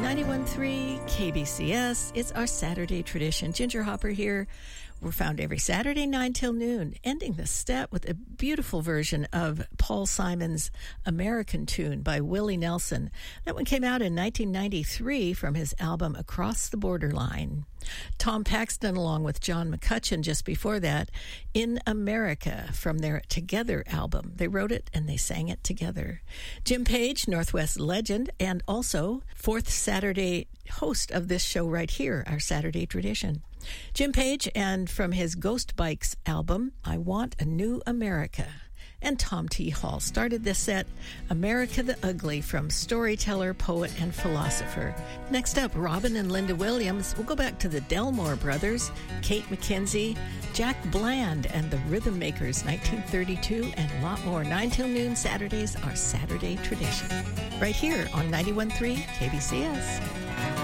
91.3 KBCS. It's our Saturday tradition. Ginger Hopper here. We're found every Saturday, 9 till noon, ending the step with a beautiful version of Paul Simon's American Tune by Willie Nelson. That one came out in 1993 from his album Across the Borderline. Tom Paxton, along with John McCutcheon just before that, In America from their Together album. They wrote it and they sang it together. Jim Page, Northwest legend, and also fourth Saturday host of this show right here, our Saturday tradition. Jim Page, and from his Ghost Bikes album, I Want a New America. And Tom T. Hall started this set, America the Ugly, from storyteller, poet, and philosopher. Next up, Robin and Linda Williams. We'll go back to the Delmore Brothers, Kate McKenzie, Jack Bland, and the Rhythm Makers, 1932, and a lot more. 9 till noon Saturdays, our Saturday tradition. Right here on 91.3 KBCS.